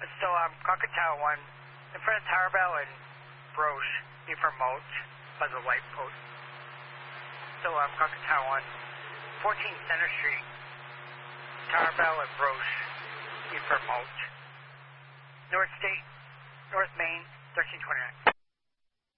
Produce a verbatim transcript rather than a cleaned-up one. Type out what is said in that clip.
So um, Krakatoa one, in front of Tarbell and Broche, be for Mulch, by the light post. So um, Krakatoa one, fourteen Center Street, Tarbell and Broche, be for Mulch. North State, North Main, thirteen twenty-nine.